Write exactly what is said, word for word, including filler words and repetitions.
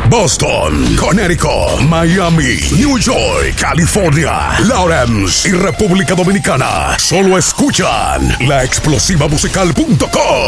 Boston, Connecticut, Miami, New York, California, Lawrence y República Dominicana. Solo escuchan la explosiva musical punto com.